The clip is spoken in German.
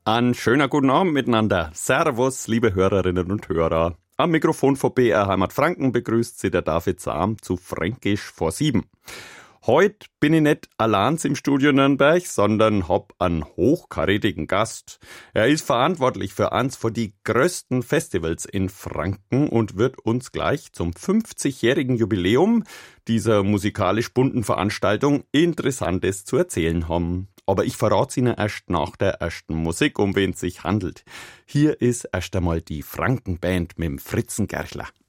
Ein schöner guten Abend miteinander. Servus, liebe Hörerinnen und Hörer. Am Mikrofon von BR Heimat Franken begrüßt Sie der David Sam zu Fränkisch vor 7. Heute bin ich nicht allein im Studio Nürnberg, sondern hab einen hochkarätigen Gast. Er ist verantwortlich für eins von die größten Festivals in Franken und wird uns gleich zum 50-jährigen Jubiläum dieser musikalisch bunten Veranstaltung Interessantes zu erzählen haben. Aber ich verrate Ihnen erst nach der ersten Musik, um wen es sich handelt. Hier ist erst einmal die Frankenband mit dem Fritzen Gerchler.